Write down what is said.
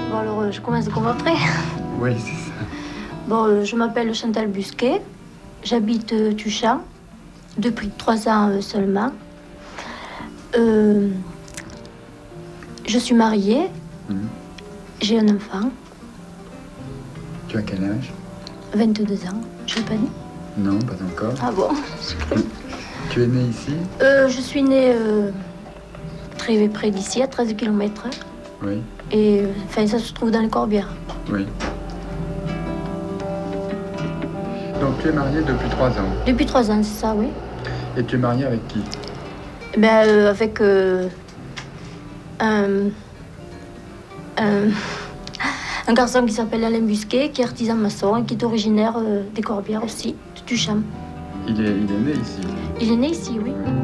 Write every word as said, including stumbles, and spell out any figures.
Bon, alors, euh, je commence comme après. Oui, c'est ça. Bon, euh, je m'appelle Chantal Busquet. J'habite euh, Tuchan depuis trois ans euh, seulement. Euh, je suis mariée. Mmh. J'ai un enfant, Tu as quel âge? vingt-deux ans. Je l'ai pas dit? Non, pas encore. Ah bon? Tu es née ici? euh, Je suis née euh, très près d'ici, à treize kilomètres. Oui. Et enfin, ça se trouve dans les Corbières. Oui. Donc tu es mariée depuis trois ans. Depuis trois ans, c'est ça, oui. Et tu es mariée avec qui? Ben, euh, avec euh, un, un, un garçon qui s'appelle Alain Busquet, qui est artisan maçon et qui est originaire euh, des Corbières aussi, de Tuchan. Il est, il est né ici. Il est né ici, oui.